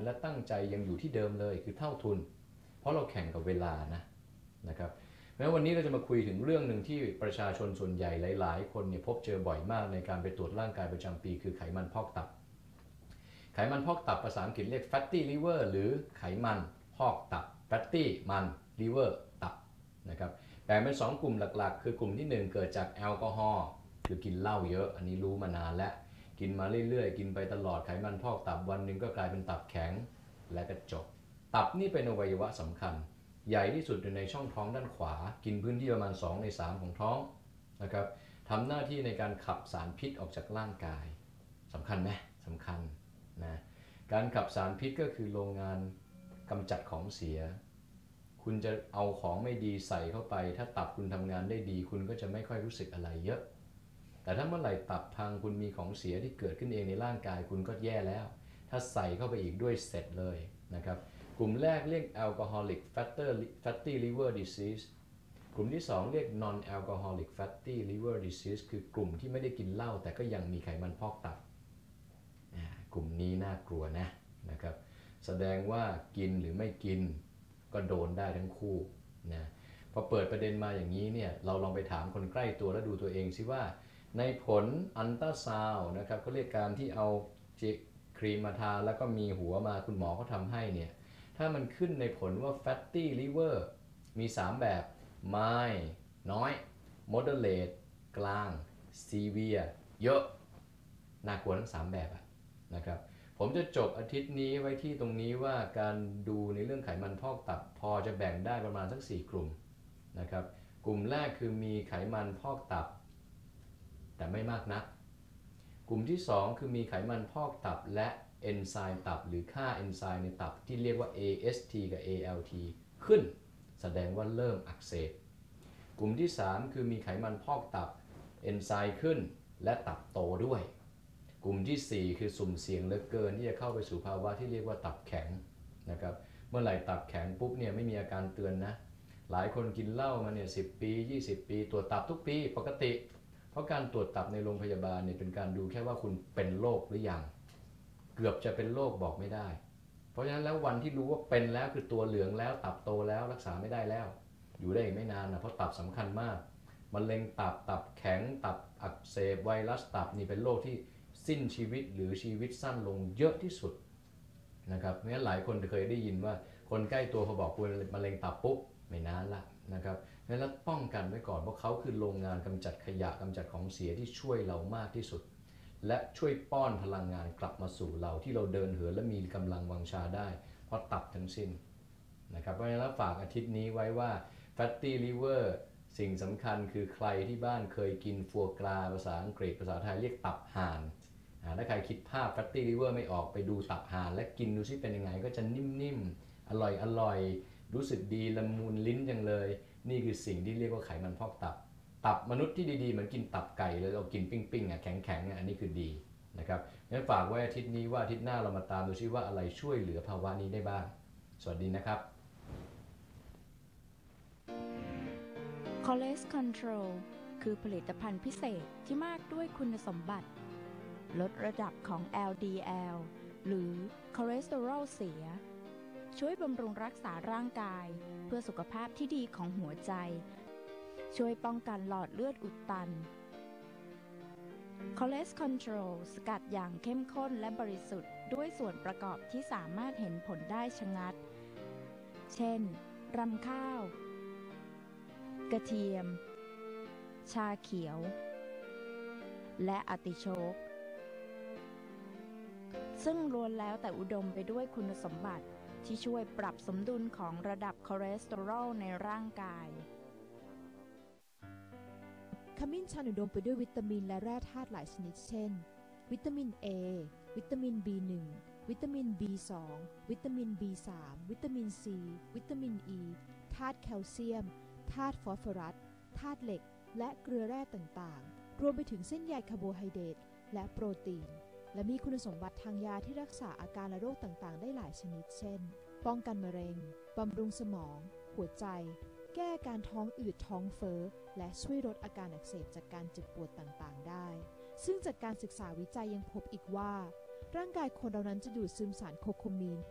และตั้งใจยังอยู่ที่เดิมเลยคือเท่าทุนเพราะเราแข่งกับเวลานะครับแม้วันนี้เราจะมาคุยถึงเรื่องหนึ่งที่ประชาชนส่วนใหญ่หลายๆคนเนี่ยพบเจอบ่อยมากในการไปตรวจร่างกายประจำปีคือไขมันพอกตับไขมันพอกตับภาษาอังกฤษเรียก fatty liver หรือไขมันพอกตับ fatty มัน liver ตับนะครับแบ่งเป็น2กลุ่มหลักๆคือกลุ่มที่1เกิดจากแอลกอฮอล์คือกินเหล้าเยอะอันนี้รู้มานานแล้วกินมาเรื่อยๆกินไปตลอดไขมันพอกตับวันหนึ่งก็กลายเป็นตับแข็งและก็จบตับนี่เป็นอวัยวะสำคัญใหญ่ที่สุดอยู่ในช่องท้องด้านขวากินพื้นที่ประมาณ2 ใน 3ของท้องนะครับทำหน้าที่ในการขับสารพิษออกจากร่างกายสำคัญไหมสำคัญนะการขับสารพิษก็คือโรงงานกำจัดของเสียคุณจะเอาของไม่ดีใส่เข้าไปถ้าตับคุณทำงานได้ดีคุณก็จะไม่ค่อยรู้สึกอะไรเยอะแต่ถ้าเมื่อไหร่ตับพังคุณมีของเสียที่เกิดขึ้นเองในร่างกายคุณก็แย่แล้วถ้าใส่เข้าไปอีกด้วยเสร็จเลยนะครับกลุ่มแรกเรียก alcoholic fatty liver disease กลุ่มที่2เรียก non alcoholic fatty liver disease คือกลุ่มที่ไม่ได้กินเหล้าแต่ก็ยังมีไขมันพอกตับกลุ่มนี้น่ากลัวนะครับแสดงว่ากินหรือไม่กินก็โดนได้ทั้งคู่นะพอเปิดประเด็นมาอย่างนี้เนี่ยเราลองไปถามคนใกล้ตัวแล้วดูตัวเองซิว่าในผลอัลตราซาวด์นะครับเขาเรียกการที่เอาครีมมาทาแล้วก็มีหัวมาคุณหมอเขาทำให้เนี่ยถ้ามันขึ้นในผลว่า fatty liver มี3แบบไม่น้อย moderate กลาง severe เยอะน่ากลัวทั้ง3แบบนะครับผมจะจบอาทิตย์นี้ไว้ที่ตรงนี้ว่าการดูในเรื่องไขมันพอกตับพอจะแบ่งได้ประมาณสัก4กลุ่มนะครับกลุ่มแรกคือมีไขมันพอกตับแต่ไม่มากนักกลุ่มที่2คือมีไขมันพอกตับและเอนไซม์ตับหรือค่าเอนไซม์ในตับที่เรียกว่า AST กับ ALT ขึ้นแสดงว่าเริ่มอักเสบกลุ่มที่3คือมีไขมันพอกตับเอนไซม์ขึ้นและตับโตด้วยกลุ่มที่4คือสุ่มเสี่ยงเหลือเกินที่จะเข้าไปสู่ภาวะที่เรียกว่าตับแข็งนะครับเมื่อไหร่ตับแข็งปุ๊บเนี่ยไม่มีอาการเตือนนะหลายคนกินเหล้ามาเนี่ย10 ปี20 ปีตรวจตับทุกปีปกติเพราะการตรวจตับในโรงพยาบาลเนี่ยเป็นการดูแค่ว่าคุณเป็นโรคหรือยังเกือบจะเป็นโรคบอกไม่ได้เพราะฉะนั้นแล้ววันที่รู้ว่าเป็นแล้วคือตัวเหลืองแล้วตับโตแล้วรักษาไม่ได้แล้วอยู่ได้อีกไม่นานนะเพราะตับสำคัญมากมะเร็งตับแข็งตับอักเสบไวรัสตับนี่เป็นโรคที่สิ้นชีวิตหรือชีวิตสั้นลงเยอะที่สุดนะครับเพราะฉะนั้นหลายคนเคยได้ยินว่าคนใกล้ตัวพอบอกคุณมะเร็งตับปุ๊บไม่นานละนะครับแล้วป้องกันไว้ก่อนเพราะเขาคือโรงงานกำจัดขยะกำจัดของเสียที่ช่วยเรามากที่สุดและช่วยป้อนพลังงานกลับมาสู่เราที่เราเดินเหินและมีกำลังวังชาได้เพราะตับทั้งสิ้นนะครับเพราะฉะนั้นฝากอาทิตย์นี้ไว้ว่า fatty liver สิ่งสำคัญคือใครที่บ้านเคยกินฟัวกราภาษาอังกฤษภาษาไทยเรียกตับห่านถ้าใครคิดภาพ fatty liver ไม่ออกไปดูตับห่านและกินดูซิเป็นยังไงก็จะนิ่มๆอร่อยรู้สึกดีละมุนลิ้นจังเลยนี่คือสิ่งที่เรียกว่าไขมันพอกตับมนุษย์ที่ดีๆเหมือนกินตับไก่เลยเรากินปิ้งๆแข็งๆอันนี้คือดีนะครับงั้นฝากไว้อาทิตย์นี้ว่าอาทิตย์หน้าเรามาตามดูซิว่าอะไรช่วยเหลือภาวะนี้ได้บ้างสวัสดีนะครับ Cholesterol Control คือผลิตภัณฑ์พิเศษที่มากด้วยคุณสมบัติลดระดับของ LDL หรือคอเลสเตอรอลเสียช่วยบำรุงรักษาร่างกายเพื่อสุขภาพที่ดีของหัวใจช่วยป้องกันหลอดเลือดอุดตัน Cholesterol Control สกัดอย่างเข้มข้นและบริสุทธิ์ด้วยส่วนประกอบที่สามารถเห็นผลได้ชะงัดเช่นรำข้าวกระเทียมชาเขียวและอาร์ติโชกซึ่งล้วนแล้วแต่อุดมไปด้วยคุณสมบัติที่ช่วยปรับสมดุลของระดับคอเลสเตอรอลในร่างกายขมิ้นชันอุดมไปด้วยวิตามินและแร่ธาตุหลายชนิดเช่นวิตามิน A วิตามิน B1 วิตามิน B2 วิตามิน B3 วิตามิน C วิตามิน E ธาตุแคลเซียมธาตุฟอสฟอรัสธาตุเหล็กและเกลือแร่ต่างๆรวมไปถึงเส้นใยคาร์โบไฮเดรตและโปรตีนและมีคุณสมบัติทางยาที่รักษาอาการและโรคต่างๆได้หลายชนิดเช่นป้องกันมะเร็งบำรุงสมองหัวใจแก้การท้องอืดท้องเฟ้อและช่วยลดอาการอักเสบจากการเจ็บปวดต่างๆได้ซึ่งจากการศึกษาวิจัยยังพบอีกว่าร่างกายคนเรานั้นจะดูดซึมสารโคโคมีน